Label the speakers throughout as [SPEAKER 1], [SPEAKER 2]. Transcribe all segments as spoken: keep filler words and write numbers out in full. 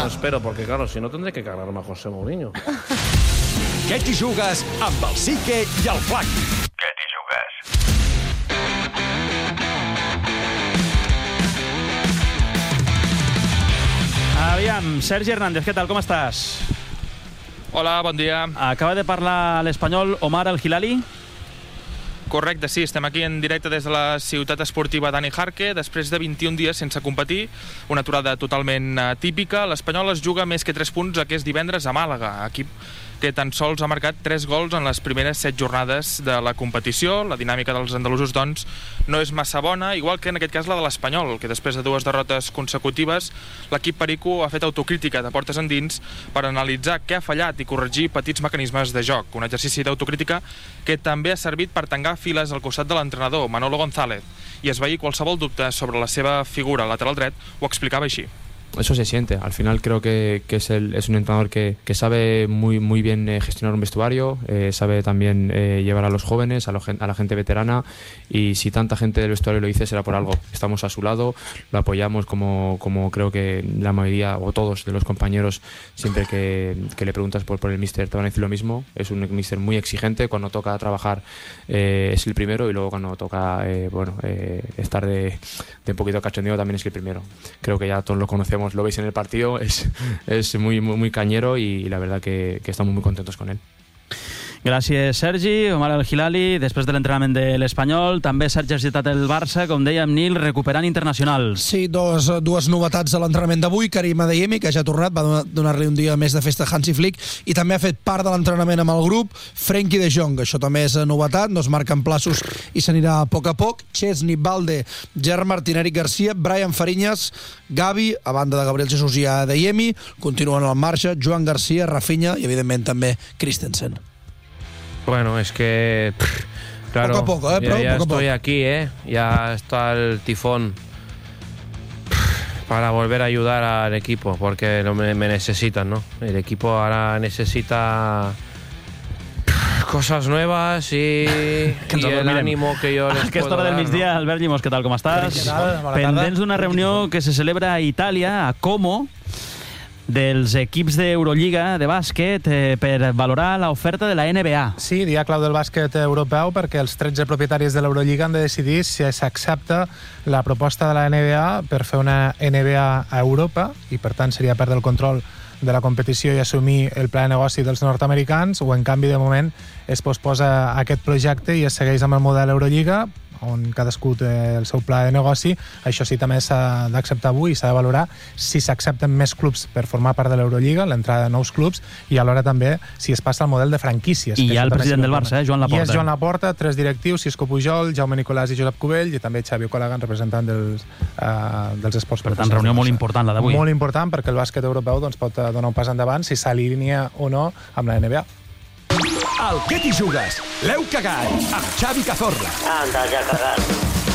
[SPEAKER 1] No, espero, porque claro, si no tendré que cargarme a José Mourinho.
[SPEAKER 2] Què t'hi jugues amb el Sique i el Flaqui? Què t'hi jugues?
[SPEAKER 3] Aviam, Sergi Hernández, què tal, com estàs?
[SPEAKER 4] Hola, bon dia.
[SPEAKER 3] Acaba de parlar l'espanyol Omar El Hilali.
[SPEAKER 4] Correcte, sí, estem aquí en directe des de la ciutat esportiva Dani Jarque, després de vint-i-un dies sense competir, una aturada totalment típica. L'Espanyol es juga més que tres punts aquest divendres a Màlaga, equip que tan sols ha marcat tres gols en les primeres set jornades de la competició. La dinàmica dels andalusos, doncs, no és massa bona, igual que en aquest cas la de l'Espanyol, que després de dues derrotes consecutives, l'equip perico ha fet autocrítica de portes endins per analitzar què ha fallat i corregir petits mecanismes de joc. Un exercici d'autocrítica que també ha servit per tangar files al costat de l'entrenador, Manolo González, i esvair qualsevol dubte sobre la seva figura lateral dret. Ho explicava així.
[SPEAKER 5] Eso se siente. Al final creo que, que es, el, es un entrenador que, que sabe muy, muy bien eh, gestionar un vestuario, eh, sabe también eh, llevar a los jóvenes, a, lo, a la gente veterana, y si tanta gente del vestuario lo dice será por algo. Estamos a su lado, lo apoyamos como, como creo que la mayoría o todos de los compañeros, siempre que, que le preguntas por, por el míster te van a decir lo mismo. Es un míster muy exigente, cuando toca trabajar eh, es el primero, y luego cuando toca eh, bueno, eh, estar de, de un poquito cachondeo también es el primero. Creo que ya todos lo conocemos, lo veis en el partido, es, es muy, muy, muy cañero, y la verdad que, que estamos muy contentos con él.
[SPEAKER 3] Gràcies, Sergi. Omar El Hilali, després de l'entrenament de l'Espanyol. També s'ha exercitat el Barça, com dèiem, Nil, recuperant internacionals.
[SPEAKER 6] Sí, dos, dues novetats de l'entrenament d'avui. Karim Adeyemi, que ja ha tornat, va donar-li un dia més de festa a Hansi Flick, i també ha fet part de l'entrenament amb el grup Frenkie de Jong. Això també és novetat, no es marquen plaços i s'anirà a poc a poc. Chesney, Balde, Gerard Martín, Eric Garcia, Brian Fariñas, Gavi, a banda de Gabriel Jesús i Adeyemi, continuen al marxa Joan Garcia, Rafinha i, evidentment, també Christensen.
[SPEAKER 1] Bueno, es que... Pff, claro,
[SPEAKER 6] poco a poco, ¿eh? Pero
[SPEAKER 1] ya, ya
[SPEAKER 6] poco
[SPEAKER 1] estoy
[SPEAKER 6] a poco.
[SPEAKER 1] aquí, ¿eh? Ya está el tifón pff, para volver a ayudar al equipo, porque no me, me necesitan, ¿no? El equipo ahora necesita pff, cosas nuevas y, y el ánimo que yo les
[SPEAKER 3] A aquesta
[SPEAKER 1] puedo
[SPEAKER 3] hora del
[SPEAKER 1] dar,
[SPEAKER 3] migdia,
[SPEAKER 1] ¿no?
[SPEAKER 3] Albert Llimós, què tal, com estàs?
[SPEAKER 6] Què tal? Bona tarda.
[SPEAKER 3] Pendents d'una reunió que se celebra a Itàlia, a Como, dels equips d'Eurolliga de bàsquet eh, per valorar l'oferta de la N B A.
[SPEAKER 7] Sí, dia clau del bàsquet europeu, perquè els tretze propietaris de l'Eurolliga han de decidir si s'accepta la proposta de la N B A per fer una N B A a Europa, i per tant seria perdre el control de la competició i assumir el pla de negoci dels nord-americans, o en canvi de moment es posposa aquest projecte i es segueix amb el model Eurolliga, on cadascú té el seu pla de negoci. Això sí, també s'ha d'acceptar avui i s'ha de valorar si s'accepten més clubs per formar part de l'Eurolliga, l'entrada de nous clubs, i alhora també si es passa al model de franquícies.
[SPEAKER 3] I hi ha el president del Barça, eh, Joan Laporta.
[SPEAKER 7] I és Joan Laporta, tres directius, Xisco Pujol, Jaume Nicolàs i Josep Cubell, i també Xavi Col·lagan, representant dels, uh, dels esports.
[SPEAKER 3] Per tant, reunió molt important, la d'avui.
[SPEAKER 7] Molt important, perquè el bàsquet europeu doncs, pot donar un pas endavant si s'alinea o no amb la N B A.
[SPEAKER 2] El Què t'hi jugues? L'heu cagat amb Xavi Cazorla.
[SPEAKER 8] Anda, ja cagat.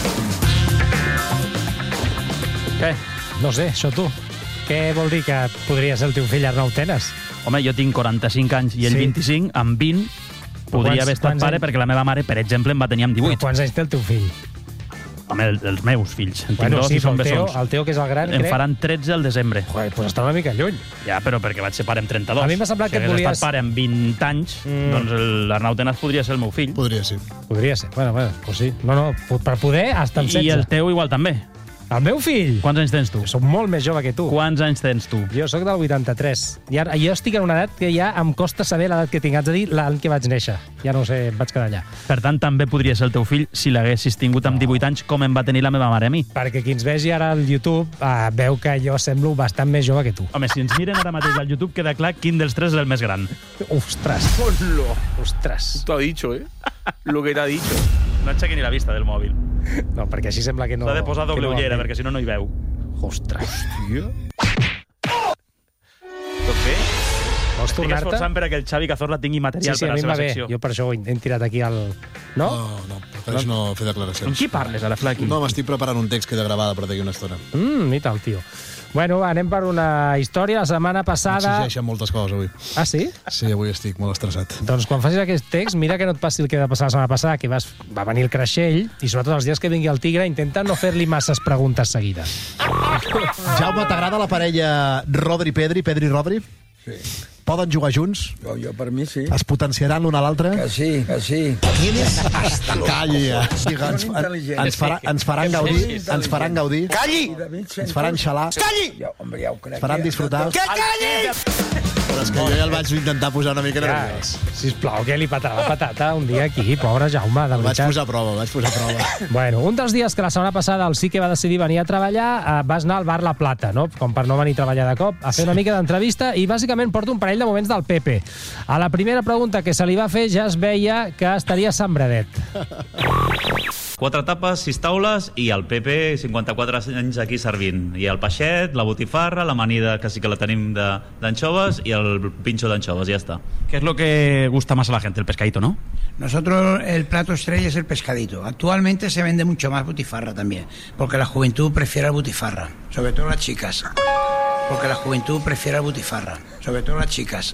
[SPEAKER 3] Què?
[SPEAKER 9] No sé, això tu. Què vol dir que podria ser el teu fill Arnau Tenas?
[SPEAKER 3] Home, jo tinc quaranta-cinc anys i ell
[SPEAKER 9] Sí.
[SPEAKER 3] vint-i-cinc, amb vint podria
[SPEAKER 9] Quants-
[SPEAKER 3] haver estat
[SPEAKER 9] quants
[SPEAKER 3] pare,
[SPEAKER 9] anys?
[SPEAKER 3] perquè la meva mare, per exemple, em va tenir amb divuit.
[SPEAKER 9] Però quants anys té el teu fill?
[SPEAKER 3] Home, el, els meus fills. En tinc
[SPEAKER 9] Bueno,
[SPEAKER 3] dos
[SPEAKER 9] sí,
[SPEAKER 3] i són
[SPEAKER 9] però el Teo,
[SPEAKER 3] bessons.
[SPEAKER 9] el Teo, que és el gran,
[SPEAKER 3] Em
[SPEAKER 9] crec...
[SPEAKER 3] faran tretze al desembre.
[SPEAKER 9] Joder, doncs està una mica lluny.
[SPEAKER 3] Ja, però perquè vaig ser pare amb trenta-dos.
[SPEAKER 9] A mi m'ha semblat
[SPEAKER 3] si
[SPEAKER 9] que et
[SPEAKER 3] hagués
[SPEAKER 9] volies-
[SPEAKER 3] estat pare amb vint anys,
[SPEAKER 9] Mm.
[SPEAKER 3] doncs l'Arnau Tenas podria ser el meu fill.
[SPEAKER 6] Podria ser.
[SPEAKER 9] Podria ser. Bueno, bueno, pues sí. No, no, per poder, hasta amb setze.
[SPEAKER 3] I el teu igual també.
[SPEAKER 9] El meu fill?
[SPEAKER 3] Quants anys tens tu?
[SPEAKER 9] Soc molt més jove que tu.
[SPEAKER 3] Quants anys tens tu?
[SPEAKER 9] Jo sóc del vuitanta-tres. I ara, jo estic en una edat que ja em costa saber l'edat que tinc. Haig de dir l'any que vaig néixer. Ja no ho sé, em vaig quedar allà.
[SPEAKER 3] Per tant, també podria ser el teu fill si l'haguessis tingut amb divuit anys, com em va tenir la meva mare a mi.
[SPEAKER 9] Perquè qui ens vegi ara al YouTube eh, veu que jo semblo bastant més jove que tu.
[SPEAKER 3] Home, si ens miren ara mateix al YouTube, queda clar quin dels tres és el més gran.
[SPEAKER 9] Ostres.
[SPEAKER 1] Ponlo.
[SPEAKER 9] Ostres.
[SPEAKER 1] Te ha dicho, ¿eh? Lo que te ha dicho.
[SPEAKER 3] No aixequi ni la vista del mòbil.
[SPEAKER 9] No, perquè així sembla que no...
[SPEAKER 3] S'ha de posar doble
[SPEAKER 9] no
[SPEAKER 3] ullera,
[SPEAKER 9] va bé.
[SPEAKER 3] perquè si no, no hi veu.
[SPEAKER 9] Ostres.
[SPEAKER 1] Hòstia.
[SPEAKER 3] Tot bé?
[SPEAKER 9] Vols
[SPEAKER 3] Estic
[SPEAKER 9] tornar-te?
[SPEAKER 3] esforçant perquè el Xavi Cazorla tingui
[SPEAKER 9] Sí,
[SPEAKER 3] material
[SPEAKER 9] sí,
[SPEAKER 3] per
[SPEAKER 9] a
[SPEAKER 3] a
[SPEAKER 9] mi
[SPEAKER 3] la
[SPEAKER 9] em va
[SPEAKER 3] seva
[SPEAKER 9] bé.
[SPEAKER 3] secció.
[SPEAKER 9] Jo per això ho he, he tirat aquí al... No?
[SPEAKER 10] No, no, prefereix no fer declaracions.
[SPEAKER 3] Amb qui parles, a la Flaqui?
[SPEAKER 10] No, m'estic preparant un text que he de gravar per d'aquí una estona.
[SPEAKER 9] Mm, i tal, tio. Bueno, anem per una història. La setmana passada...
[SPEAKER 6] M'exigeixen moltes coses avui.
[SPEAKER 9] Ah, sí?
[SPEAKER 6] Sí, avui estic molt estressat.
[SPEAKER 9] Doncs quan facis aquest text, mira que no et passi el que va passar la setmana passada, que vas, va venir el Creixell, i sobretot els dies que vingui el Tigre, intenta no fer-li masses preguntes seguides.
[SPEAKER 8] Jaume, t'agrada la parella Rodri-Pedri, Pedri-Rodri?
[SPEAKER 10] Sí.
[SPEAKER 8] Poden jugar junts?
[SPEAKER 10] Jo, jo per mi sí.
[SPEAKER 8] Es potenciaran l'un a l'altre?
[SPEAKER 10] Que sí, que sí.
[SPEAKER 8] Tienes hasta los... Calli, ja. Ens, ens, farà, ens faran gaudir, ens faran gaudir.
[SPEAKER 10] Calli!
[SPEAKER 8] Ens faran xalar.
[SPEAKER 10] Calli! Ja, hombre, ja ho crec.
[SPEAKER 8] Ens faran disfrutar.
[SPEAKER 10] Que calli!
[SPEAKER 8] Però és que jo ja el vaig intentar posar una mica nerviós.
[SPEAKER 9] Sisplau, que li patarà la patata un dia aquí, pobre Jaume, de
[SPEAKER 8] El vaig
[SPEAKER 9] veritat.
[SPEAKER 8] posar a prova, el vaig posar a prova.
[SPEAKER 9] Bueno, un dels dies que la setmana passada el sí que va decidir venir a treballar, eh, vas anar al bar La Plata, no? Com per no venir a treballar de cop, a fer una mica d'entrevista, i bàsicament porta un parell de moments del Pepe. A la primera pregunta que se li va fer ja es veia que estaria sembradet.
[SPEAKER 11] Quatre tapes, sis taules i el Pepe, cinquanta-quatre anys aquí servint. I el peixet, la botifarra, l'amanida, que sí que la tenim d'anchoves, i el pincho d'anchoves, ja està.
[SPEAKER 3] ¿Qué es lo que gusta más a la gente? El pescadito, ¿no?
[SPEAKER 12] Nosotros el plato estrella es el pescadito. Actualmente se vende mucho más butifarra también, porque la juventud prefiere el butifarra, sobre todo las chicas. Porque la juventud prefiere el butifarra, sobre todo las chicas.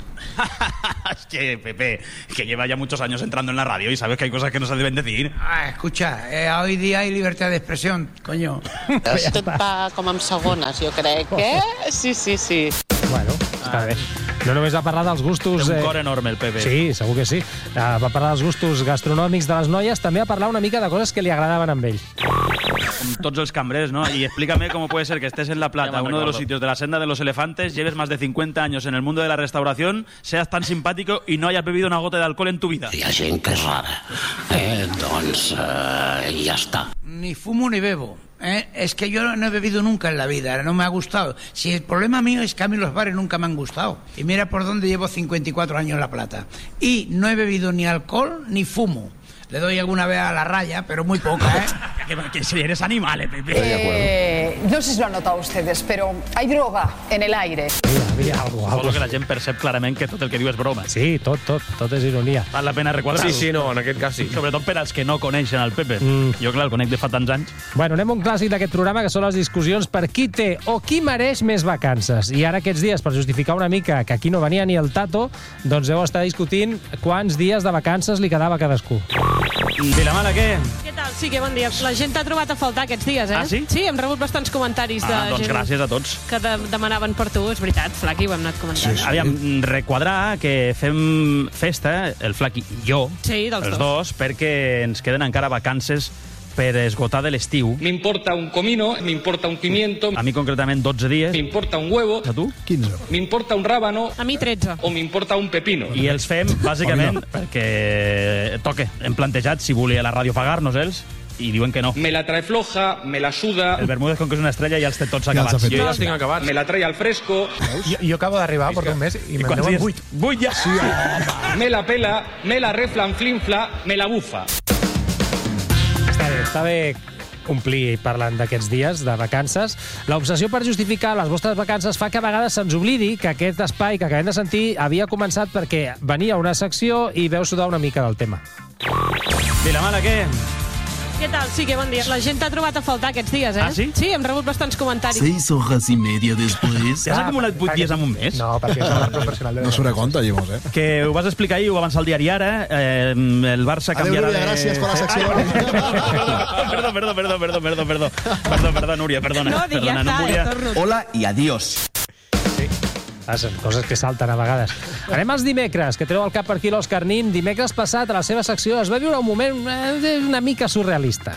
[SPEAKER 3] Es que, Pepe, que lleva ya muchos años entrando en la radio y sabes que hay cosas que no se deben decir.
[SPEAKER 12] Ah, escucha, eh, hoy día hay libertad de expresión, coño.
[SPEAKER 13] Tot va com amb segones, jo crec, eh? Sí, sí, sí.
[SPEAKER 9] Bueno, està bé. No només va parlar dels gustos...
[SPEAKER 3] Té un cor enorme, el Pepe.
[SPEAKER 9] Sí, segur que sí. Uh, va parlar dels gustos gastronòmics de les noies, també va parlar una mica de coses que li agradaven a ell.
[SPEAKER 3] Como todos los cambrers, ¿no? Y explícame cómo puede ser que estés en La Plata, uno de los sitios de la senda de los elefantes, lleves más de cincuenta años en el mundo de la restauración, seas tan simpático y no hayas bebido una gota de alcohol en tu vida.
[SPEAKER 14] Hi ha gent que és rara. Eh, doncs eh, ja està.
[SPEAKER 12] Ni fumo ni bebo. ¿eh? Es que yo no he bebido nunca en la vida, no me ha gustado. Si el problema mío es que a mí los bares nunca me han gustado. Y mira por dónde llevo cincuenta y cuatro años en La Plata. Y no he bebido ni alcohol ni fumo. Le doy alguna vez a la raya, pero muy poca, ¿eh?
[SPEAKER 3] que, que si eres animal, eh, Pepe.
[SPEAKER 15] Eh, no sé si lo han notado ustedes, pero hay droga en el aire.
[SPEAKER 9] Mira, algo,
[SPEAKER 3] Suposo que la gent percep clarament que tot el que diu és broma.
[SPEAKER 9] Sí, tot, tot, tot és ironia.
[SPEAKER 3] Val la pena requadrar-ho.
[SPEAKER 1] Sí, sí, no, en aquest cas sí.
[SPEAKER 3] Sobretot per als que no coneixen el Pepe.
[SPEAKER 9] Mm.
[SPEAKER 3] Jo, clar, el conec de fa tants anys.
[SPEAKER 9] Bueno, anem a un clàssic d'aquest programa, que són les discussions per qui té o qui mereix més vacances. I ara aquests dies, per justificar una mica que aquí no venia ni el Tato, doncs deu estar discutint quants dies de vacances li quedava a cadascú.
[SPEAKER 3] Vilamala, què?
[SPEAKER 16] Què tal? Sí, que bon dia. La gent t'ha trobat a faltar aquests dies, eh?
[SPEAKER 3] Ah, sí?
[SPEAKER 16] Sí, hem rebut bastants comentaris de
[SPEAKER 3] Ah, doncs
[SPEAKER 16] gent
[SPEAKER 3] gràcies a tots.
[SPEAKER 16] que de demanaven per tu. És veritat, Flaqui, ho hem anat comentant.
[SPEAKER 3] Aviam, requadrar que fem festa, el Flaqui i jo,
[SPEAKER 16] Sí, dels
[SPEAKER 3] els
[SPEAKER 16] dos.
[SPEAKER 3] dos, perquè ens queden encara vacances per esgotar de l'estiu.
[SPEAKER 17] Me importa un comino, me importa un pimiento,
[SPEAKER 3] A mi concretament dotze dies.
[SPEAKER 17] me importa un huevo,
[SPEAKER 3] A tu?
[SPEAKER 6] quinze.
[SPEAKER 17] me importa un rábano
[SPEAKER 16] A mi tretze.
[SPEAKER 17] o me importa un pepino.
[SPEAKER 3] I els fem, bàsicament, perquè toque. Hem plantejat si volia la ràdio pagar-nos ells i diuen que no.
[SPEAKER 17] Me la trae floja, me la suda,
[SPEAKER 3] El Bermúdez, com que és una estrella, ja els té tots
[SPEAKER 6] Ja els ha
[SPEAKER 3] acabats.
[SPEAKER 6] fet.
[SPEAKER 1] Jo ja els tinc acabats.
[SPEAKER 17] me la trae al fresco,
[SPEAKER 7] Jo, jo acabo d'arribar, porto un mes, i me'n
[SPEAKER 3] quants
[SPEAKER 7] deuen
[SPEAKER 3] dies?
[SPEAKER 7] vuit.
[SPEAKER 3] Vuit ja? Sí,
[SPEAKER 17] me la pela, me la reflanflinfla, me la bufa.
[SPEAKER 9] Està bé, està bé complir parlant d'aquests dies de vacances. L'obsessió per justificar les vostres vacances fa que a vegades se'ns oblidi que aquest espai que acabem de sentir havia començat perquè venia una secció i veu sudar una mica del tema.
[SPEAKER 3] Vilamala, què?
[SPEAKER 16] Què tal? Sí, que bon dia. La gent t'ha trobat a faltar aquests dies, eh?
[SPEAKER 3] Ah, sí?
[SPEAKER 16] Sí, hem rebut bastants comentaris.
[SPEAKER 18] Seis horas y media después.
[SPEAKER 3] Ja has acumulat vuit dies en un mes?
[SPEAKER 7] No, perquè és el professional de...
[SPEAKER 6] No surt a compte, llavors, eh?
[SPEAKER 3] Que ho vas explicar ahir, ho va avançar el diari Ara, eh, el Barça
[SPEAKER 8] Adéu,
[SPEAKER 3] canviarà
[SPEAKER 8] Núria,
[SPEAKER 3] de...
[SPEAKER 8] gràcies per la secció.
[SPEAKER 3] Perdó, perdó, perdó, perdó, perdó, perdó. Perdó, perdó, Núria, perdona.
[SPEAKER 16] No, dic, ja
[SPEAKER 3] perdona,
[SPEAKER 16] està,
[SPEAKER 3] volia...
[SPEAKER 16] ja torno.
[SPEAKER 18] Hola y adiós.
[SPEAKER 9] Ah, són coses que salten a vegades. Anem als dimecres, que treu el cap per aquí l'Òscar Nin. Dimecres passat, a la seva secció, es va viure un moment eh, una mica surrealista.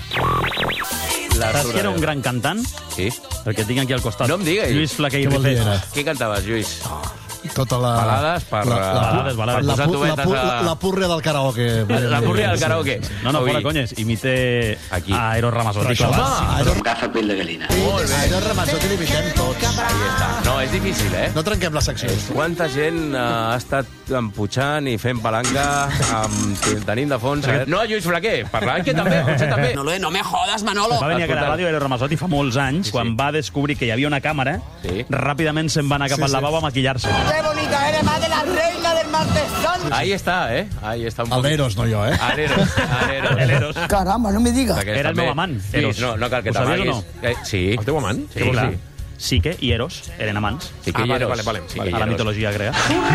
[SPEAKER 3] Saps que era un gran cantant?
[SPEAKER 1] Sí.
[SPEAKER 3] El que tinc aquí al costat.
[SPEAKER 1] No em diguis.
[SPEAKER 3] Lluís Flaquer i
[SPEAKER 6] Què vol dir,
[SPEAKER 3] Rifet.
[SPEAKER 6] era?
[SPEAKER 1] Què cantaves, Lluís?
[SPEAKER 6] Tota la...
[SPEAKER 1] Balades per...
[SPEAKER 6] La, la,
[SPEAKER 3] Balades, balades.
[SPEAKER 6] la,
[SPEAKER 1] posar
[SPEAKER 6] pu- la,
[SPEAKER 1] tubetes
[SPEAKER 6] pu-
[SPEAKER 1] a-
[SPEAKER 6] la, la púrria del karaoke.
[SPEAKER 1] La púrria del karaoke.
[SPEAKER 3] No, no,
[SPEAKER 1] Ui.
[SPEAKER 3] fora conyes. Imite
[SPEAKER 1] Aquí.
[SPEAKER 3] a Eros Ramazzotti.
[SPEAKER 6] Home, Aero,
[SPEAKER 18] Agafa pell de gallina.
[SPEAKER 6] Aero Ramazzotti l'imitem tots.
[SPEAKER 1] Ahí està. No, és difícil, eh?
[SPEAKER 6] No trenquem la secció.
[SPEAKER 1] Quanta gent uh, ha estat emputxant i fent palanca amb, tenint de fons... Eh? No, Lluís Flaquer, parlant que també, potser també.
[SPEAKER 18] No, no me jodas, Manolo.
[SPEAKER 3] Va venir a la
[SPEAKER 1] Escolta.
[SPEAKER 3] ràdio Eros Ramazzotti fa molts anys,
[SPEAKER 1] Sí, sí.
[SPEAKER 3] quan va descobrir que hi havia una càmera,
[SPEAKER 1] Sí.
[SPEAKER 3] ràpidament se'n va anar cap
[SPEAKER 6] Sí,
[SPEAKER 3] al
[SPEAKER 6] sí.
[SPEAKER 3] lavabo a maquillar-se.
[SPEAKER 12] ¡Qué bonita eres, más de la reina del martes santo!
[SPEAKER 1] Ahí està, eh? Ahí està un
[SPEAKER 6] El d'Eros, no jo, eh?
[SPEAKER 1] Areros, Areros.
[SPEAKER 3] El Eros.
[SPEAKER 12] Caramba, no me digas.
[SPEAKER 1] D'aquest
[SPEAKER 3] Era el
[SPEAKER 1] també.
[SPEAKER 3] meu amant,
[SPEAKER 1] Sí,
[SPEAKER 3] Eros.
[SPEAKER 1] no, no cal que
[SPEAKER 3] Ho sabies o
[SPEAKER 1] t'amaguis. Eh, sí.
[SPEAKER 3] El teu amant?
[SPEAKER 1] Sí,
[SPEAKER 3] Sí, clar.
[SPEAKER 1] sí.
[SPEAKER 3] Psique i Eros eren amants.
[SPEAKER 1] Psique i Eros.
[SPEAKER 3] A la mitologia grega.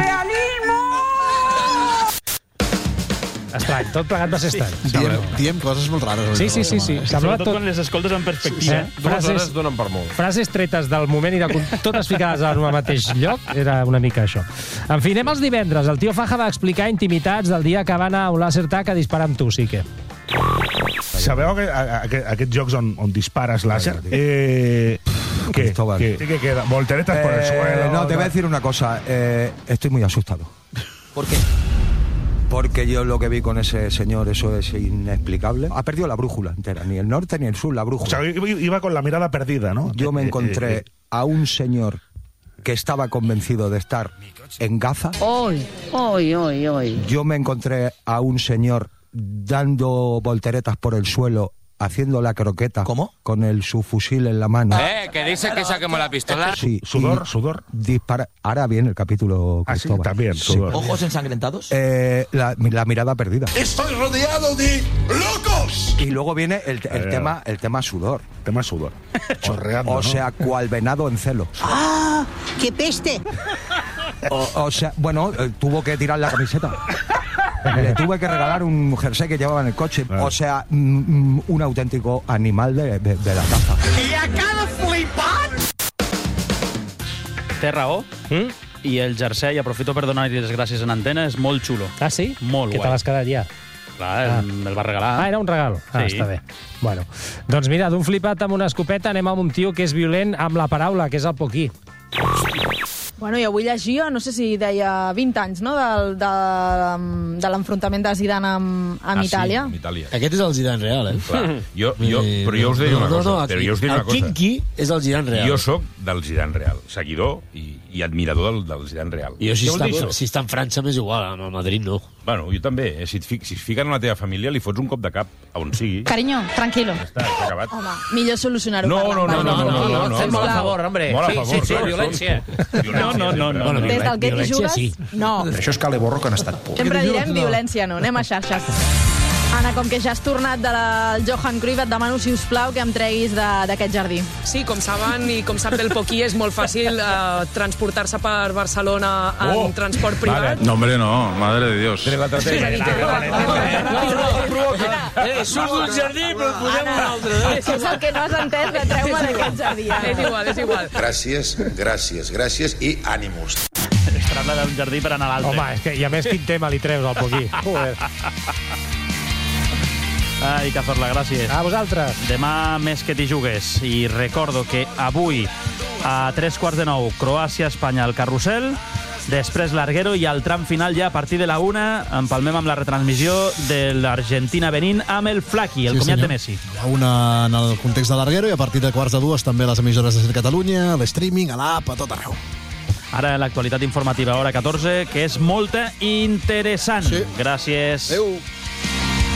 [SPEAKER 9] Estrany, tot plegat va ser estrany.
[SPEAKER 8] Diem, diem coses molt rares.
[SPEAKER 9] Sí, sí, sí. sí.
[SPEAKER 3] Sobretot quan les escoltes en perspectiva.
[SPEAKER 1] Dues hores donen per molt.
[SPEAKER 9] Frases tretes del moment i de, totes ficades al mateix lloc, era una mica això. En fi, anem als divendres. El tio Faja va explicar intimitats del dia que va anar a un laser tag a disparar amb tu, sí que.
[SPEAKER 19] Sabeu que, a, a, a, aquests jocs on, on dispares láser? Eh, ¿Qué?
[SPEAKER 8] Cristóbal.
[SPEAKER 19] ¿Qué? ¿Qué queda? ¿Volteretas eh, por el suelo?
[SPEAKER 10] No, te voy a decir una cosa. Eh, estoy muy asustado.
[SPEAKER 18] ¿Por qué?
[SPEAKER 10] Porque yo lo que vi con ese señor, eso es inexplicable. Ha perdido la brújula entera, ni el norte ni el sur, la brújula.
[SPEAKER 19] O sea, iba con la mirada perdida, ¿no?
[SPEAKER 10] Yo me encontré a un señor que estaba convencido de estar en Gaza.
[SPEAKER 14] Hoy, hoy, hoy, hoy.
[SPEAKER 10] Yo me encontré a un señor dando volteretas por el suelo, haciendo la croqueta.
[SPEAKER 18] ¿Cómo?
[SPEAKER 10] Con el subfusil en la mano.
[SPEAKER 1] Eh, que dice que saquemos la pistola.
[SPEAKER 10] Sí.
[SPEAKER 19] Sudor, sudor.
[SPEAKER 10] Dispara. Ahora viene el capítulo,
[SPEAKER 19] Ah, sí,
[SPEAKER 10] Cristóbal.
[SPEAKER 19] también, sudor.
[SPEAKER 10] Sí.
[SPEAKER 18] ¿Ojos ensangrentados?
[SPEAKER 10] Eh, la, la mirada perdida.
[SPEAKER 2] Estoy rodeado de locos.
[SPEAKER 10] Y luego viene el, el, tema, el tema sudor.
[SPEAKER 19] Tema sudor. Chorreando,
[SPEAKER 10] O
[SPEAKER 19] ¿no?
[SPEAKER 10] sea, cual venado en celo.
[SPEAKER 14] ¡Ah! ¡Qué peste!
[SPEAKER 10] O, o sea, bueno, eh, tuvo que tirar la camiseta. Le tuve que regalar un jersey que llevaba en el coche. O sea, mm, un auténtico animal de, de, de la caza.
[SPEAKER 2] I acaba flipant!
[SPEAKER 3] Té raó.
[SPEAKER 9] Mm?
[SPEAKER 3] I el jersei, aprofito per donar-li les gràcies en antena, és molt xulo.
[SPEAKER 9] Ah, sí?
[SPEAKER 3] Molt
[SPEAKER 9] Que
[SPEAKER 3] guai.
[SPEAKER 9] te l'has quedat ja.
[SPEAKER 3] Clar, ah. el va regalar.
[SPEAKER 9] Ah, era un regal. Ah,
[SPEAKER 3] Sí.
[SPEAKER 9] està bé. Bueno, doncs mira, d'un flipat amb una escopeta anem amb un tio que és violent amb la paraula, que és el Poquí.
[SPEAKER 20] Bueno, i avui llegia, no sé si deia vint anys, no?, del, de, de l'enfrontament de Zidane amb, amb
[SPEAKER 21] Ah, sí,
[SPEAKER 20] Itàlia.
[SPEAKER 21] amb Itàlia.
[SPEAKER 22] Aquest és el Zidane real, eh?
[SPEAKER 21] Clar. Jo, jo, però jo us diré una
[SPEAKER 22] no,
[SPEAKER 21] cosa.
[SPEAKER 22] No, no,
[SPEAKER 21] però jo us diré una
[SPEAKER 22] el
[SPEAKER 21] cosa.
[SPEAKER 22] Kinky és el Zidane real.
[SPEAKER 21] Jo sóc del Zidane real, seguidor i, i admirador del, del Zidane real.
[SPEAKER 22] I jo, si
[SPEAKER 21] Què vol
[SPEAKER 22] està,
[SPEAKER 21] dir això?
[SPEAKER 22] si està en França, m'és igual, amb el Madrid no.
[SPEAKER 21] Bueno, jo també. Eh? Si, et fic, si es fiquen a la teva família, li fots un cop de cap a on sigui.
[SPEAKER 20] Carinyo, tranquilo.
[SPEAKER 21] Ja està, s'ha acabat.
[SPEAKER 20] Home, millor solucionar-ho.
[SPEAKER 21] No,
[SPEAKER 20] parlant.
[SPEAKER 21] no, no, no, no, no, no,
[SPEAKER 1] Fem
[SPEAKER 21] no.
[SPEAKER 1] molt a favor, hombre.
[SPEAKER 21] Molt a
[SPEAKER 1] Sí,
[SPEAKER 21] favor,
[SPEAKER 1] sí, sí,
[SPEAKER 21] clar,
[SPEAKER 1] violència.
[SPEAKER 21] Violència,
[SPEAKER 3] No, no, no,
[SPEAKER 21] sempre.
[SPEAKER 3] no.
[SPEAKER 20] Des del que t'hi
[SPEAKER 22] Violència,
[SPEAKER 20] jugues,
[SPEAKER 22] sí.
[SPEAKER 20] no.
[SPEAKER 8] Això és Cale Borro que han estat por.
[SPEAKER 20] Sempre direm violència, no. Anem a xarxes. Anna, com que ja has tornat de la Johan Cruyff, et demano, si us plau, que em treguis de- d'aquest jardí.
[SPEAKER 23] Sí, com saben i com sap el Poquí, és molt fàcil eh, transportar-se per Barcelona en
[SPEAKER 21] Oh,
[SPEAKER 23] transport privat.
[SPEAKER 24] No, hombre, no. Madre de Dios.
[SPEAKER 21] Tenen la tratella.
[SPEAKER 23] Eh, surt d'un jardí, però et posem un altre.
[SPEAKER 20] Això és el que no has entès, de treu-me d'aquest jardí.
[SPEAKER 23] És igual, és igual.
[SPEAKER 2] Gràcies, gràcies, gràcies i ànimos.
[SPEAKER 3] Es traslada d'un jardí per anar a l'altre.
[SPEAKER 9] Home, és que, i a més, quin tema li treus al Poquí. Joder.
[SPEAKER 3] Ai, Cazorla, gràcies.
[SPEAKER 9] A vosaltres.
[SPEAKER 3] Demà més que t'hi jugues. I recordo que avui, a tres quarts de nou, Croàcia-Espanya al Carrusel, després l'Arguero i al tram final ja a partir de la una empalmem amb la retransmissió de l'Argentina-Benín amb el Flaqui, el
[SPEAKER 8] Sí,
[SPEAKER 3] comiat
[SPEAKER 8] senyor.
[SPEAKER 3] de Messi.
[SPEAKER 8] Hi ha una en el context de l'Arguero i a partir de quarts de dues també a les emissores de Ser Catalunya, a l'streaming, a l'app, a tot arreu.
[SPEAKER 3] Ara l'actualitat informativa, hora catorze, que és molta interessant.
[SPEAKER 8] Sí.
[SPEAKER 3] Gràcies.
[SPEAKER 8] Adéu.